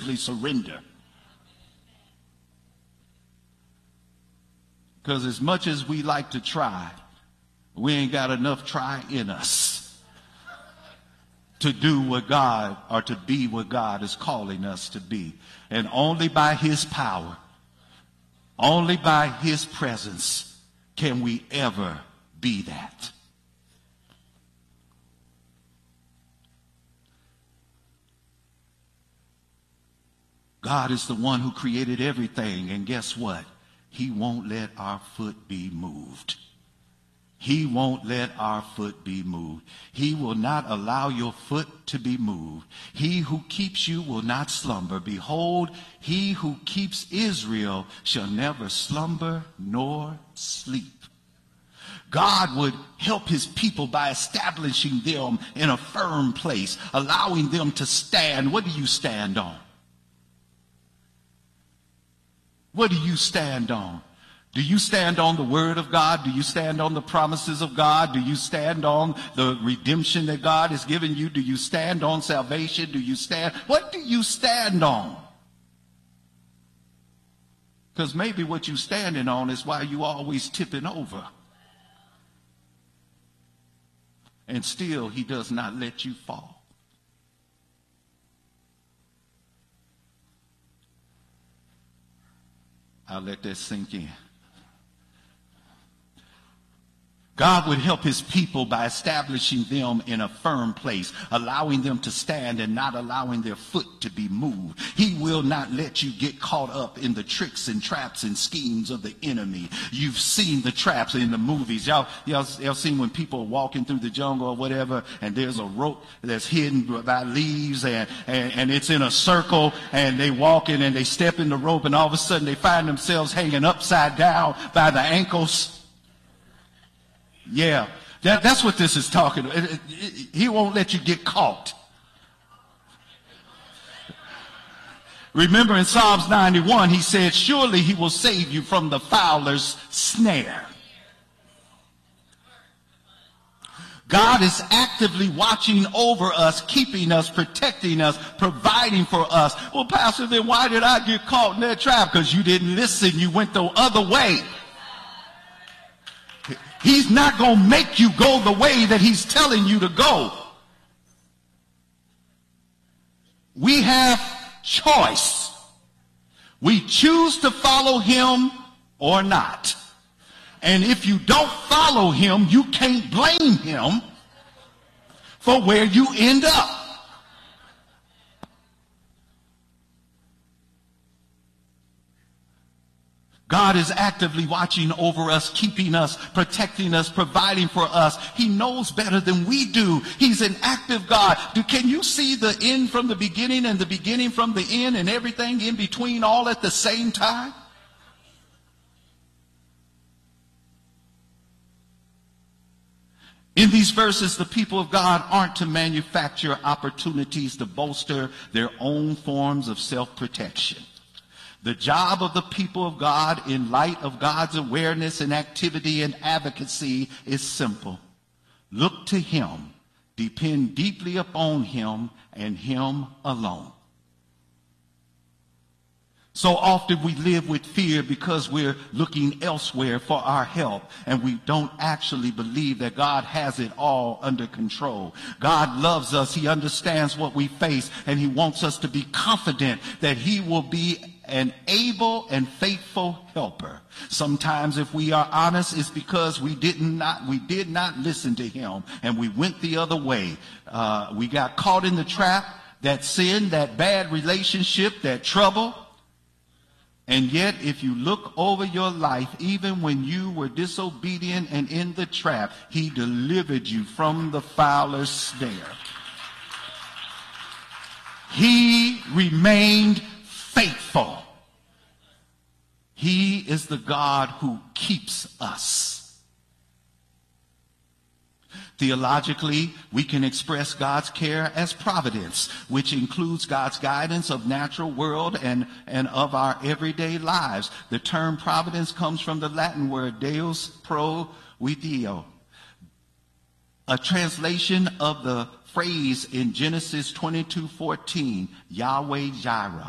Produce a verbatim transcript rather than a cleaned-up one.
simply surrender. Because as much as we like to try, we ain't got enough try in us to do what God, or to be what God is calling us to be. And only by his power, only by his presence can we ever be that. God is the one who created everything, and guess what? He won't let our foot be moved. He won't let our foot be moved. He will not allow your foot to be moved. He who keeps you will not slumber. Behold, he who keeps Israel shall never slumber nor sleep. God would help his people by establishing them in a firm place, allowing them to stand. What do you stand on? What do you stand on? Do you stand on the word of God? Do you stand on the promises of God? Do you stand on the redemption that God has given you? Do you stand on salvation? Do you stand? What do you stand on? Because maybe what you're standing on is why you always tipping over. And still he does not let you fall. I'll let that sink in. God would help his people by establishing them in a firm place, allowing them to stand and not allowing their foot to be moved. He will not let you get caught up in the tricks and traps and schemes of the enemy. You've seen the traps in the movies. Y'all, y'all, y'all seen when people are walking through the jungle or whatever, and there's a rope that's hidden by leaves, and, and, and it's in a circle, and they walk in and they step in the rope, and all of a sudden they find themselves hanging upside down by the ankles. Yeah, that, that's what this is talking about. It, it, it, he won't let you get caught. Remember in Psalms ninety-one, he said, surely he will save you from the fowler's snare. God is actively watching over us, keeping us, protecting us, providing for us. Well, Pastor, then why did I get caught in that trap? Because you didn't listen. You went the other way. He's not going to make you go the way that he's telling you to go. We have choice. We choose to follow him or not. And if you don't follow him, you can't blame him for where you end up. God is actively watching over us, keeping us, protecting us, providing for us. He knows better than we do. He's an active God. Do, can you see the end from the beginning and the beginning from the end and everything in between all at the same time? In these verses, the people of God aren't to manufacture opportunities to bolster their own forms of self-protection. The job of the people of God in light of God's awareness and activity and advocacy is simple. Look to him, depend deeply upon him and him alone. So often we live with fear because we're looking elsewhere for our help, and we don't actually believe that God has it all under control. God loves us. He understands what we face, and he wants us to be confident that he will be an able and faithful helper. Sometimes, if we are honest, it's because we did not we did not listen to him, and we went the other way. Uh, we got caught in the trap, that sin, that bad relationship, that trouble. And yet, if you look over your life, even when you were disobedient and in the trap, he delivered you from the fowler's snare. He remained faithful. He is the God who keeps us. Theologically, we can express God's care as providence, which includes God's guidance of natural world and, and of our everyday lives. The term providence comes from the Latin word Deus provideo, a translation of the phrase in Genesis twenty-two fourteen, Yahweh Jireh,